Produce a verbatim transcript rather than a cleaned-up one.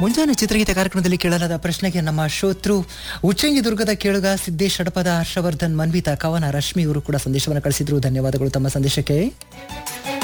ಮುಂಜಾನೆ ಚಿತ್ರಗೀತೆ ಕಾರ್ಯಕ್ರಮದಲ್ಲಿ ಕೇಳಲಾದ ಪ್ರಶ್ನೆಗೆ ನಮ್ಮ ಶ್ರೋತೃ ಉಚ್ಚಂಗಿ ದುರ್ಗದ ಕೇಳುಗ ಸಿದ್ದೇಶ್ ಹಡಪದ ಹರ್ಷವರ್ಧನ್ ಮನ್ವಿತಾ ಕವನ ರಶ್ಮಿ ಇವರು ಕೂಡ ಸಂದೇಶವನ್ನು ಕಳಿಸಿದ್ರು. ಧನ್ಯವಾದಗಳು ತಮ್ಮ ಸಂದೇಶಕ್ಕೆ.